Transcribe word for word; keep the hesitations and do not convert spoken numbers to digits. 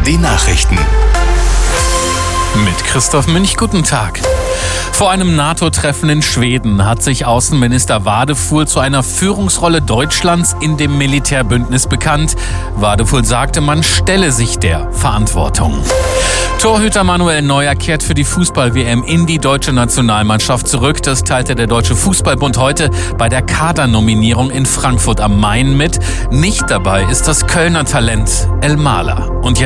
Die Nachrichten. Mit Christoph Münch, guten Tag. Vor einem NATO-Treffen in Schweden hat sich Außenminister Wadefuhl zu einer Führungsrolle Deutschlands in dem Militärbündnis bekannt. Wadefuhl sagte, man stelle sich der Verantwortung. Torhüter Manuel Neuer kehrt für die Fußball-W M in die deutsche Nationalmannschaft zurück. Das teilte der Deutsche Fußballbund heute bei der Kadernominierung in Frankfurt am Main mit. Nicht dabei ist das Kölner Talent El Mala. Und